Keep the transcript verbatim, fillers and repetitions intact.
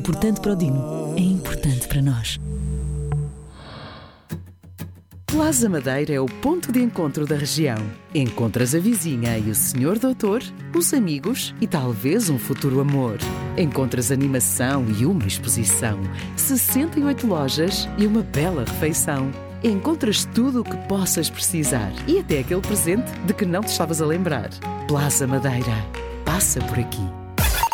Importante para o Dino, é importante para nós. Plaza Madeira é o ponto de encontro da região. Encontras a vizinha e o senhor doutor, os amigos e talvez um futuro amor. Encontras animação e uma exposição, sessenta e oito lojas e uma bela refeição. Encontras tudo o que possas precisar e até aquele presente de que não te estavas a lembrar. Plaza Madeira. Passa por aqui.